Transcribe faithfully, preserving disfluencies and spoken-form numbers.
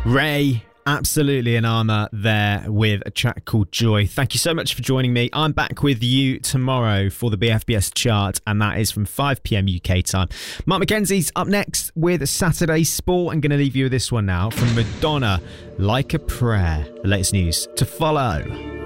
Ray, absolutely an armour there with a track called Joy. Thank you so much for joining me. I'm back with you tomorrow for the B F B S chart, and that is from five p.m. U K time. Mark Mackenzie's up next with Saturday Sport. I'm going to leave you with this one now from Madonna, Like a Prayer. The latest news to follow.